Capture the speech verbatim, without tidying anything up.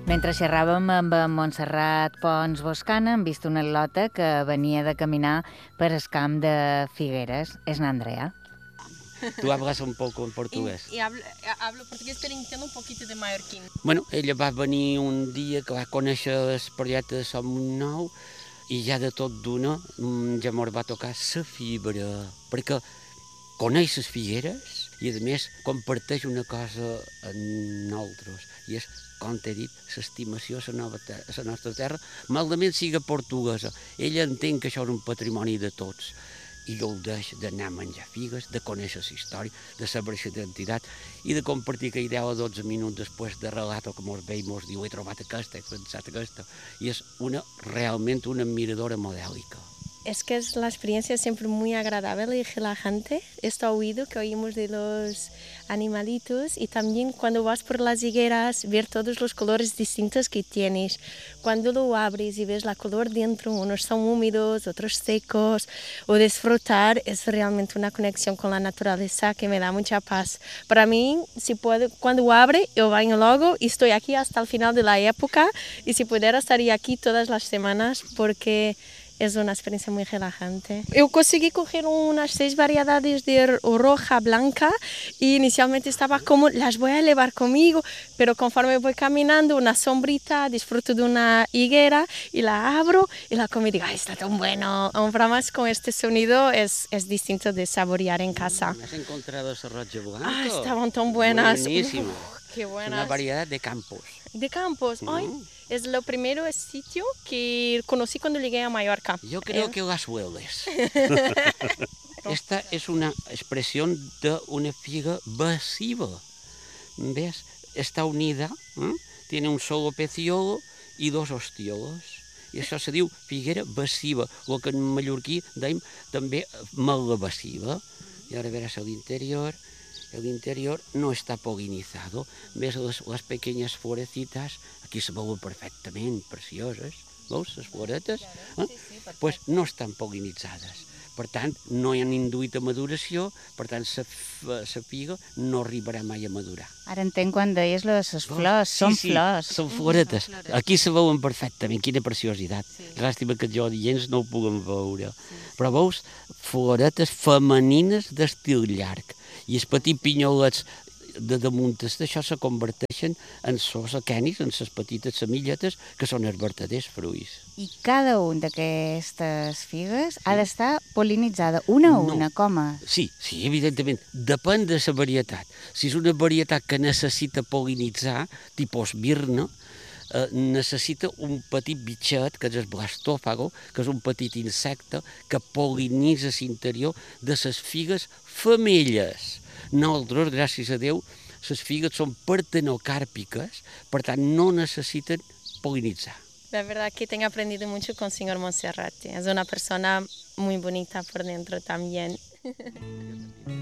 Mentre xerràvem amb en Montserrat Pons Boscana, hem vist una atleta que venia de caminar per el camp de Figueres. És n'Andrea. Tú hablas un poco en portugués. Y, y hablo, hablo portugués, pero entiendo un poquito de mallorquín. Bueno, ella va venir un dia que va conèixer el projecte de Som un Nou i ja de tot d'una ja mos va tocar la fibra, perquè coneix les Figueres i a més comparteix una cosa amb nosaltres, i és, com t'he dit, l'estimació a la, a la nostra terra, malament siga portuguesa. Ella entén que això és un patrimoni de tots i gaudeix d'anar a menjar figues, de conèixer la història, de saber la identitat i de compartir aquell deu o dotze minuts després de relato que mos ve i mos diu he trobat aquesta, he pensat aquesta, i és una, realment una admiradora modèlica. Es que es la experiencia siempre muy agradable y relajante, este oído que oímos de los animalitos, y también cuando vas por las higueras, ver todos los colores distintos que tienes. Cuando lo abres y ves la color dentro, unos son húmedos, otros secos, o disfrutar, es realmente una conexión con la naturaleza que me da mucha paz. Para mí, si puedo, cuando abre, yo baño luego y estoy aquí hasta el final de la época, y si pudiera estaría aquí todas las semanas porque es una experiencia muy relajante. Yo conseguí coger unas seis variedades de roja blanca y inicialmente estaba como, las voy a llevar conmigo, pero conforme voy caminando, una sombrita, disfruto de una higuera y la abro y la como y digo, ay, está tan bueno. Ahora más con este sonido es, es distinto de saborear en casa. ¿Has encontrado ese roche blanco? Ah, estaban tan buenas. Buenísimo. Uf, qué buenas. Una variedad de campos. De campos, Mm. ay, es lo primero sitio que conocí cuando llegué a Mallorca. Yo creo Eh, que las hueles. Esta es una expresión de una figa basiva. ¿Ves? Está unida, ¿eh? Tiene un solo peciolo y dos ostioles. I això se diu figuera bassiva, el que en mallorquí dèiem també malvassiva. Y ahora verás el interior. El interior no está polinizado. Ves les, les pequeñas florecitas, aquí se veuen perfectament, precioses. Veus, les floretes? Eh? Pues no estan polinitzades. Per tant, no hi ha induït a maduració, per tant, la figa no arribarà mai a madurar. Ara entenc quan deies les flors, són sí, sí, flors. són floretes. Aquí se veuen perfectament, quina preciositat. Llàstima que jo dients no ho puguem veure. Però veus, floretes femenines d'estil llarg. I els petits pinyolets de damunt d'això se converteixen en sos aquenis, en les petites semilletes, que són els vertaders fruits. I cada un d'aquestes figues ha d'estar pol·linitzada una a No. una, com a... Sí, sí, evidentment. Depèn de la varietat. Si és una varietat que necessita pol·linitzar, tipus birna, eh, necessita un petit bitxet, que és el blastófago, que és un petit insecte que pol·linitza l'interior de les figues femelles. Nosaltres, gràcies a Déu, les figues són partenocàrpiques, per tant no necessiten pol·linitzar. La verdad que tengo aprendido mucho con el señor Monserrat. Es una persona muy bonita por dentro también.